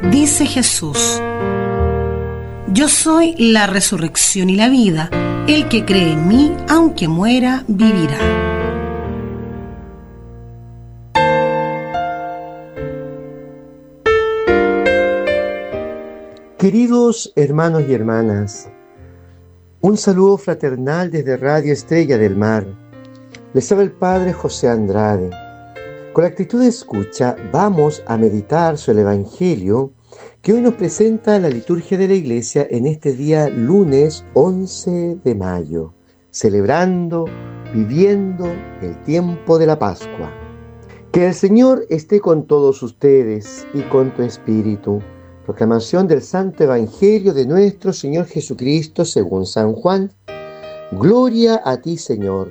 Dice Jesús: yo soy la resurrección y la vida. El que cree en mí, aunque muera, vivirá. Queridos hermanos y hermanas, un saludo fraternal desde Radio Estrella del Mar. Les habla el Padre José Andrade. Con la actitud de escucha vamos a meditar sobre el Evangelio que hoy nos presenta la liturgia de la Iglesia en este día lunes 11 de mayo, celebrando, viviendo el tiempo de la Pascua. Que el Señor esté con todos ustedes y con tu espíritu. Proclamación del Santo Evangelio de nuestro Señor Jesucristo según San Juan. Gloria a ti, Señor.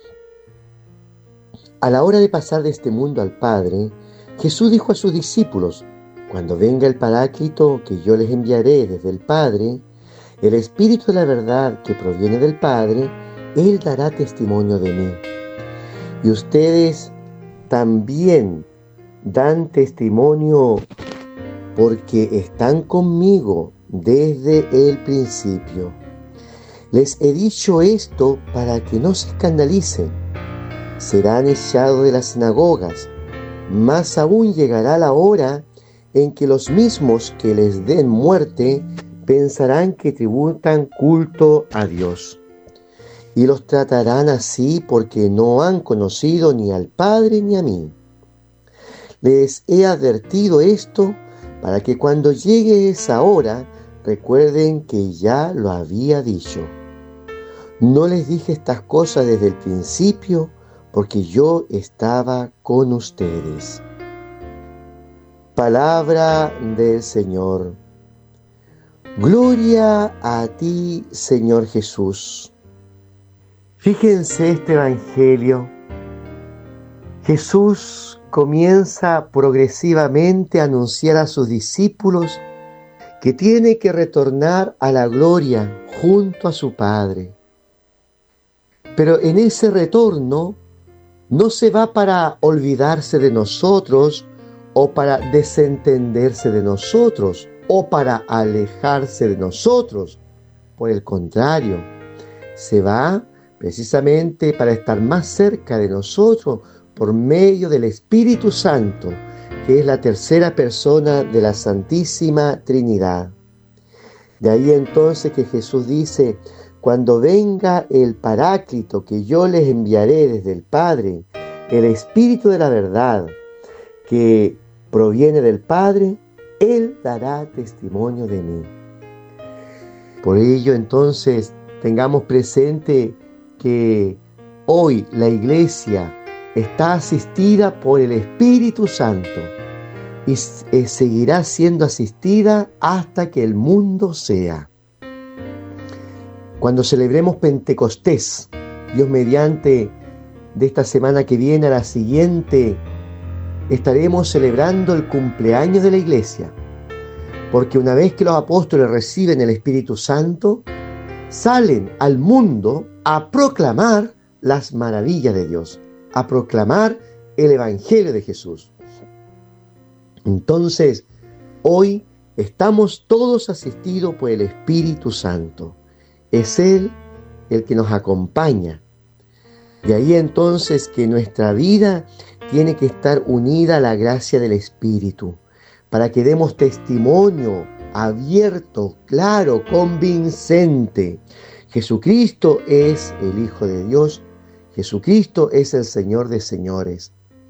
A la hora de pasar de este mundo al Padre, Jesús dijo a sus discípulos: cuando venga el Paráclito que yo les enviaré desde el Padre, el Espíritu de la verdad que proviene del Padre, Él dará testimonio de mí. Y ustedes también dan testimonio porque están conmigo desde el principio. Les he dicho esto para que no se escandalicen. Serán echados de las sinagogas, más aún llegará la hora en que los mismos que les den muerte pensarán que tributan culto a Dios. Y los tratarán así porque no han conocido ni al Padre ni a mí. Les he advertido esto para que cuando llegue esa hora recuerden que ya lo había dicho. No les dije estas cosas desde el principio porque yo estaba con ustedes. Palabra del Señor. Gloria a ti, Señor Jesús. Fíjense este Evangelio. Jesús comienza progresivamente a anunciar a sus discípulos que tiene que retornar a la gloria junto a su Padre. Pero en ese retorno no se va para olvidarse de nosotros o para desentenderse de nosotros o para alejarse de nosotros. Por el contrario, se va precisamente para estar más cerca de nosotros por medio del Espíritu Santo, que es la tercera persona de la Santísima Trinidad. De ahí entonces que Jesús dice: cuando venga el Paráclito que yo les enviaré desde el Padre, el Espíritu de la verdad que proviene del Padre, Él dará testimonio de mí. Por ello entonces tengamos presente que hoy la Iglesia está asistida por el Espíritu Santo y seguirá siendo asistida hasta que el mundo sea. Cuando celebremos Pentecostés, Dios mediante, de esta semana que viene a la siguiente, estaremos celebrando el cumpleaños de la Iglesia, porque una vez que los apóstoles reciben el Espíritu Santo, salen al mundo a proclamar las maravillas de Dios, a proclamar el Evangelio de Jesús. Entonces, hoy estamos todos asistidos por el Espíritu Santo. Es Él el que nos acompaña. De ahí entonces que nuestra vida tiene que estar unida a la gracia del Espíritu, para que demos testimonio abierto, claro, convincente. Jesucristo es el Hijo de Dios. Jesucristo es el Señor de señores.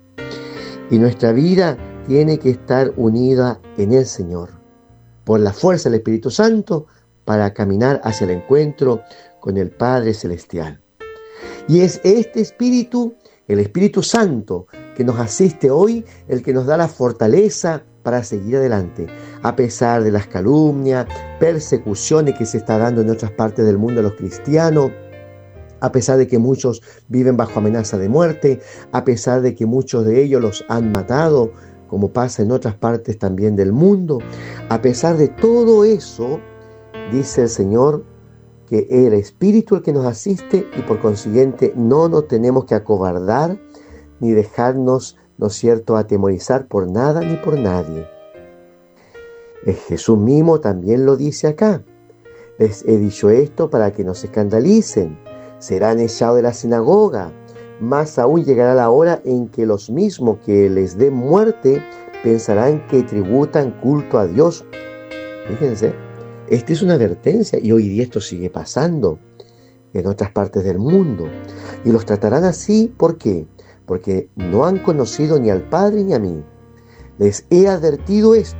Y nuestra vida tiene que estar unida en el Señor, por la fuerza del Espíritu Santo, para caminar hacia el encuentro con el Padre Celestial. Y es este Espíritu, el Espíritu Santo, que nos asiste hoy, el que nos da la fortaleza para seguir adelante, a pesar de las calumnias, persecuciones que se está dando en otras partes del mundo a los cristianos, a pesar de que muchos viven bajo amenaza de muerte, a pesar de que muchos de ellos los han matado, como pasa en otras partes también del mundo. A pesar de todo eso, dice el Señor que es el Espíritu el que nos asiste y por consiguiente no nos tenemos que acobardar ni dejarnos, ¿no es cierto?, atemorizar por nada ni por nadie. Jesús mismo también lo dice acá. Les he dicho esto para que no se escandalicen. Serán echados de la sinagoga. Más aún llegará la hora en que los mismos que les den muerte pensarán que tributan culto a Dios. Fíjense, esta es una advertencia y hoy día esto sigue pasando en otras partes del mundo. Y los tratarán así, ¿por qué? Porque no han conocido ni al Padre ni a mí. Les he advertido esto,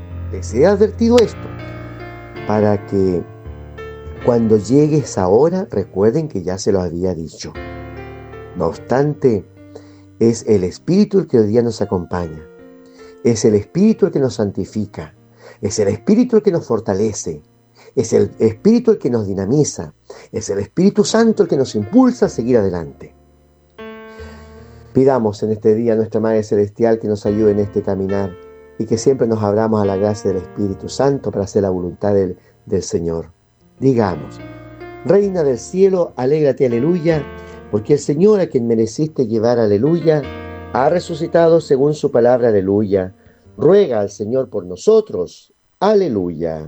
para que cuando llegue esa hora recuerden que ya se lo había dicho. No obstante, es el Espíritu el que hoy día nos acompaña. Es el Espíritu el que nos santifica. Es el Espíritu el que nos fortalece. Es el Espíritu el que nos dinamiza. Es el Espíritu Santo el que nos impulsa a seguir adelante. Pidamos en este día a nuestra Madre Celestial que nos ayude en este caminar y que siempre nos abramos a la gracia del Espíritu Santo para hacer la voluntad del Señor. Digamos: Reina del cielo, alégrate, aleluya, porque el Señor, a quien mereciste llevar, aleluya, ha resucitado según su palabra, aleluya. Ruega al Señor por nosotros, aleluya.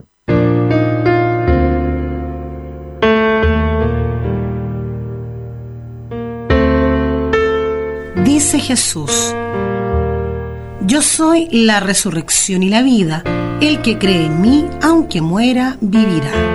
Dice Jesús: yo soy la resurrección y la vida. El que cree en mí, aunque muera, vivirá.